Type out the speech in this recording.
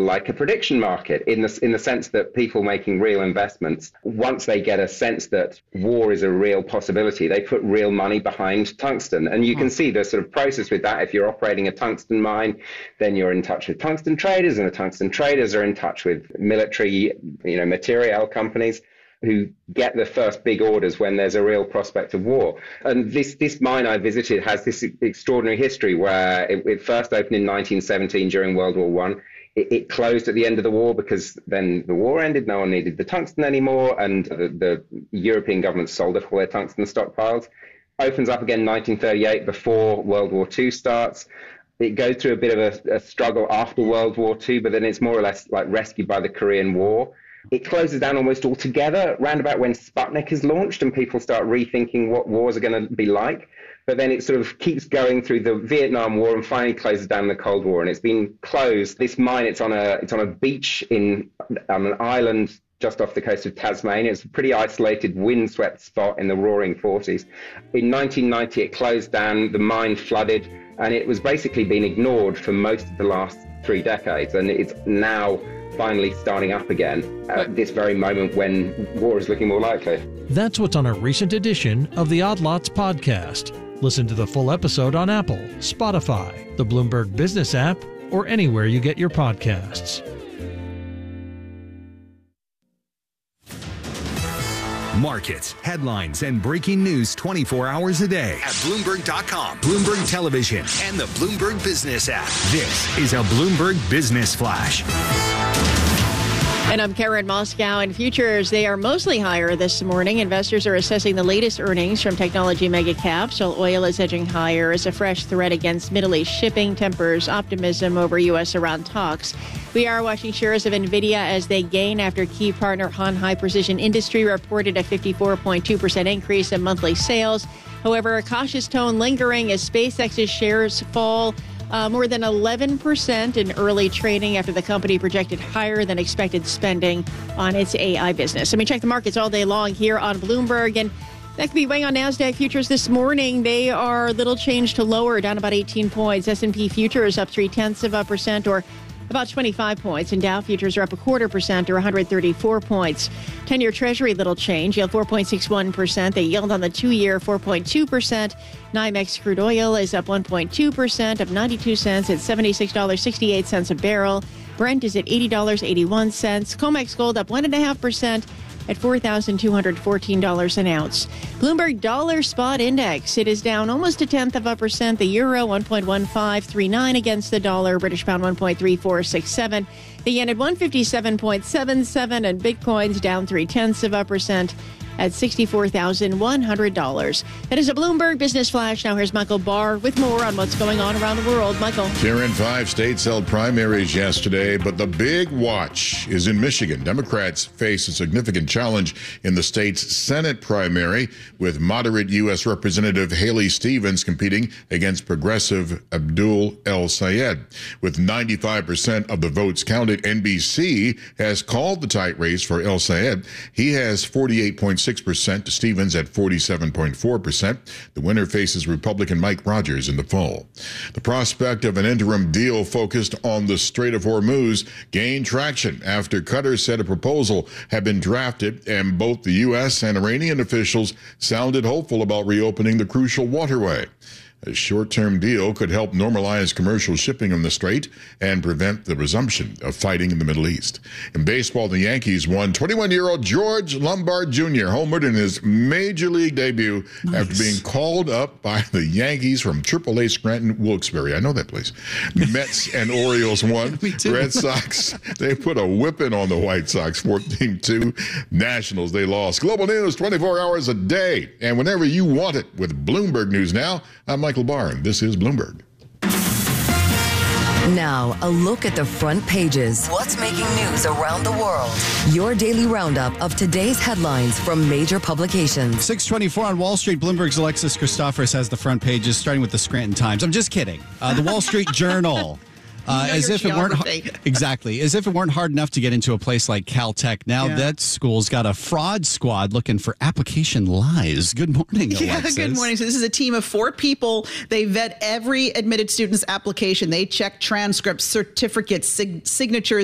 like a prediction market in the sense that people making real investments, once they get a sense that war is a real possibility, they put real money behind tungsten. And you can see the sort of process with that. If you're operating a tungsten mine, then you're in touch with tungsten traders, and the tungsten traders are in touch with military, material companies who get the first big orders when there's a real prospect of war. And this mine I visited has this extraordinary history where it first opened in 1917 during World War I. It closed at the end of the war because then the war ended, no one needed the tungsten anymore, and the European governments sold off all their tungsten stockpiles. Opens up again in 1938 before World War II starts. It goes through a bit of a struggle after World War II, but then it's more or less like rescued by the Korean War. It closes down almost altogether round about when Sputnik is launched and people start rethinking what wars are going to be like. But then it sort of keeps going through the Vietnam War and finally closes down the Cold War. And it's been closed. This mine, it's on a beach on an island just off the coast of Tasmania. It's a pretty isolated, windswept spot in the roaring 40s. In 1990, it closed down, the mine flooded, and it was basically being ignored for most of the last 3 decades. And it's now finally starting up again at this very moment when war is looking more likely. That's what's on a recent edition of the Odd Lots podcast. Listen to the full episode on Apple, Spotify, the Bloomberg Business app, or anywhere you get your podcasts. Markets, headlines, and breaking news 24 hours a day at Bloomberg.com, Bloomberg Television, and the Bloomberg Business app. This is a Bloomberg Business Flash. And I'm Karen Moscow. In futures, they are mostly higher this morning. Investors are assessing the latest earnings from technology mega caps, while oil is edging higher as a fresh threat against Middle East shipping tempers optimism over U.S.-Iran talks. We are watching shares of NVIDIA as they gain after key partner Han High Precision Industry reported a 54.2% increase in monthly sales. However, a cautious tone lingering as SpaceX's shares fall more than 11% in early trading after the company projected higher than expected spending on its AI business. I mean, check the markets all day long here on Bloomberg. And that could be weighing on NASDAQ futures this morning. They are little change to lower, down about 18 points. S&P futures up 0.3% or about 25 points. And Dow futures are up 0.25% or 134 points. 10-year Treasury, little change. Yield 4.61%. The yield on the 2-year, 4.2%. NYMEX crude oil is up 1.2%, up 92 cents at $76.68 a barrel. Brent is at $80.81. COMEX gold up 1.5% at $4,214 an ounce. Bloomberg Dollar Spot Index, it is down almost 0.1%. The euro 1.1539 against the dollar. British pound 1.3467. The yen at 157.77, and Bitcoin's down 0.3% at $64,100. That is a Bloomberg Business Flash. Now here's Michael Barr with more on what's going on around the world. Michael. Karen, 5 states held primaries yesterday, but the big watch is in Michigan. Democrats face a significant challenge in the state's Senate primary, with moderate U.S. Representative Haley Stevens competing against progressive Abdul El-Sayed. With 95% of the votes counted, NBC has called the tight race for El-Sayed. He has 48.6% to Stevens at 47.4%. The winner faces Republican Mike Rogers in the fall. The prospect of an interim deal focused on the Strait of Hormuz gained traction after Qatar said a proposal had been drafted, and both the U.S. and Iranian officials sounded hopeful about reopening the crucial waterway. A short-term deal could help normalize commercial shipping on the strait and prevent the resumption of fighting in the Middle East. In baseball, the Yankees won 21-year-old George Lombard Jr. homered in his major league debut after being called up by the Yankees from AAA Scranton Wilkes-Barre. I know that place. Mets and Orioles won. Red Sox, they put a whipping on the White Sox, 14-2. Nationals, they lost. Global news 24 hours a day, and whenever you want it with Bloomberg News Now. I'm Michael Barr, and this is Bloomberg. Now, a look at the front pages. What's making news around the world? Your daily roundup of today's headlines from major publications. 6:24 on Wall Street. Bloomberg's Alexis Christophorous has the front pages, starting with the Scranton Times. I'm just kidding. The Wall Street Journal. As if it weren't hard enough to get into a place like Caltech. Now that school's got a fraud squad looking for application lies. Good morning, Alexis. Good morning. So this is a team of 4 people. They vet every admitted student's application. They check transcripts, certificates, signatures.